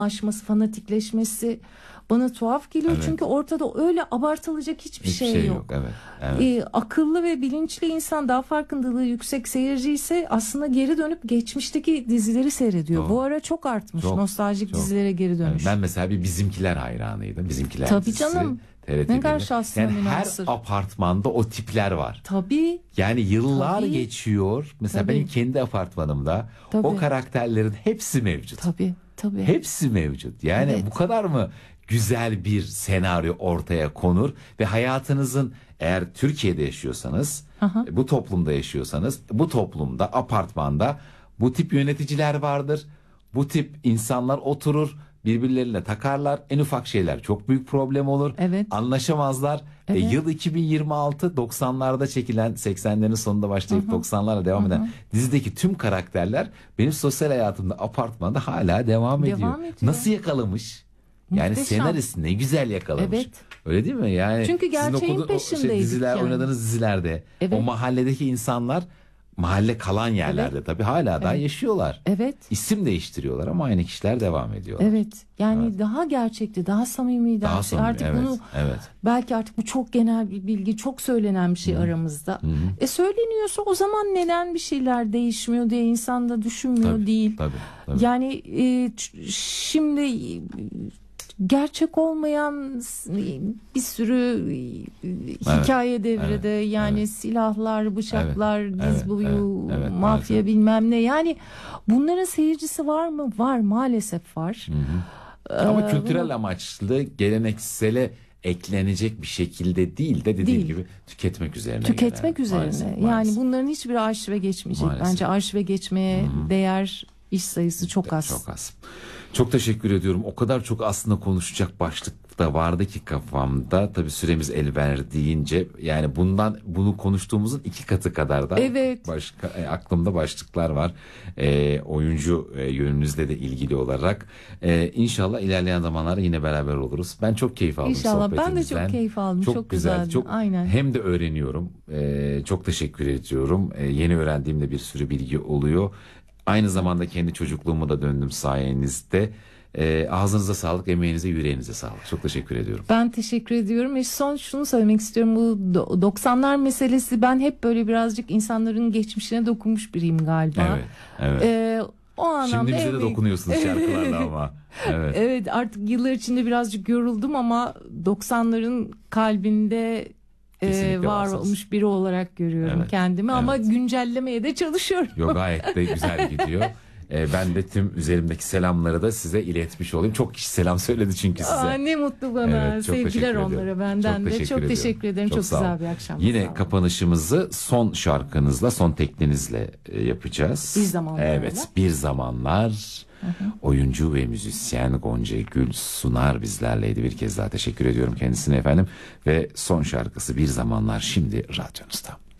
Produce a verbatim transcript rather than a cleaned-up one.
aşması, fanatikleşmesi bana tuhaf geliyor. Evet. Çünkü ortada öyle abartılacak hiçbir, Hiçbir şey, şey yok. yok, evet, evet. Ee, akıllı ve bilinçli insan, daha farkındalığı yüksek seyirci ise aslında geri dönüp geçmişteki dizileri seyrediyor. Doğru. Bu ara çok artmış Çok, nostaljik çok. dizilere geri dönüş. Evet, ben mesela bir Bizimkiler hayranıydım. Bizimkiler Tabii dizisi. canım. T R T Ne kadar birde. şahsına Yani her münhasır. apartmanda o tipler var. Tabii. Yani yıllar Tabii. geçiyor. Mesela Tabii. benim kendi apartmanımda Tabii. o karakterlerin hepsi mevcut. Tabii. Tabii. Hepsi mevcut. Yani Evet. bu kadar mı güzel bir senaryo ortaya konur ve hayatınızın, eğer Türkiye'de yaşıyorsanız, Aha. bu toplumda yaşıyorsanız, bu toplumda, apartmanda bu tip yöneticiler vardır. Bu tip insanlar oturur, birbirleriyle takarlar. En ufak şeyler çok büyük problem olur. Evet. Anlaşamazlar. E, Evet. yıl iki bin yirmi altı, doksanlarda çekilen, seksenlerin sonunda başlayıp doksanlarla devam eden dizideki tüm karakterler benim sosyal hayatımda, apartmanda hala devam, Devam ediyor. ediyor. Nasıl yakalamış? Yani Muhteşem. senarist ne güzel yakalamış. Evet. Öyle değil mi? Yani Çünkü sizin gerçeğin okuduğu- o peşindeydik diziler, yani. oynadığınız dizilerde Evet. o mahalledeki insanlar, mahalle kalan yerlerde Evet. tabii hala daha Evet. yaşıyorlar. Evet. İsim değiştiriyorlar ama aynı kişiler devam ediyorlar. Evet. Yani daha gerçekti, daha samimiydi. Daha her şey. samimi, Artık evet, bunu evet. belki artık bu çok genel bir bilgi, çok söylenen bir şey aramızda. E söyleniyorsa o zaman neden bir şeyler değişmiyor diye insan da düşünmüyor Tabii, değil. tabii, tabii. Yani e, ç- şimdi e, gerçek olmayan s- bir sürü e, hikaye devrede, evet, yani evet. silahlar, bıçaklar, Evet, diz evet, boyu, evet, evet, mafya maalesef. bilmem ne. Yani bunların seyircisi var mı? Var, maalesef var. Ama Ee, kültürel bunu- amaçlı, geleneksele eklenecek bir şekilde değil de dediğim Değil. gibi tüketmek üzerine. Tüketmek gelen. üzerine. Maalesef, Yani maalesef. bunların hiçbiri arşive geçmeyecek. Maalesef. Bence arşive geçmeye değer iş sayısı çok az. Çok az. Çok teşekkür ediyorum. O kadar çok aslında konuşacak başlık da vardı ki kafamda. Tabii süremiz el verdiğince, yani bundan bunu konuştuğumuzun iki katı kadar da Evet. başka e, aklımda başlıklar var. E, oyuncu e, yönünüzle de ilgili olarak. E, inşallah ilerleyen zamanlarda yine beraber oluruz. Ben çok keyif aldım İnşallah. Ben de sohbetimizden. çok keyif aldım. Çok güzel. güzeldi. Çok, Aynen. hem de öğreniyorum. E, çok teşekkür ediyorum. E, yeni öğrendiğimde bir sürü bilgi oluyor. Aynı zamanda kendi çocukluğumu da döndüm sayenizde. E, ağzınıza sağlık, emeğinize, yüreğinize sağlık. Çok teşekkür ediyorum. Ben teşekkür ediyorum ve son şunu söylemek istiyorum. Bu do- doksanlar meselesi, ben hep böyle birazcık insanların geçmişine dokunmuş biriyim galiba. Evet, evet. Ee, o anlamda Şimdi bize de emeği- dokunuyorsunuz şarkılarla ama. Evet. Evet, artık yıllar içinde birazcık yoruldum ama doksanların kalbinde e, Kesinlikle var varsınız. olmuş biri olarak görüyorum Evet, kendimi, ama evet. güncellemeye de çalışıyorum. Yo, gayet de güzel gidiyor. E, ben de tüm üzerimdeki selamları da size iletmiş olayım. Çok kişi selam söyledi çünkü size. Aa, ne mutlu bana. Evet, çok teşekkür Sevgiler ediyorum. onlara benden Çok de. teşekkür Çok ediyorum. teşekkür ederim. Çok Çok, sağ güzel olun. bir akşam. Sağ Yine olun. kapanışımızı son şarkınızla, son teklinizle e, yapacağız. Bir zamanlar. Evet, bir zamanlar. Oyuncu ve müzisyen Gonca Gül Sunar bizlerleydi. Bir kez daha teşekkür ediyorum kendisine efendim. Ve son şarkısı Bir Zamanlar şimdi radyonuzda.